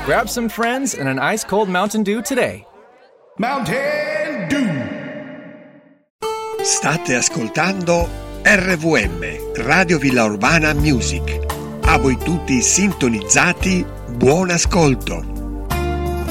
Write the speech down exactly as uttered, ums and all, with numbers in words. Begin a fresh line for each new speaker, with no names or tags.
Grab some friends and an ice-cold Mountain Dew today.
Mountain Dew.
State ascoltando R V M, Radio Villa Urbana Music. A voi tutti sintonizzati, buon ascolto.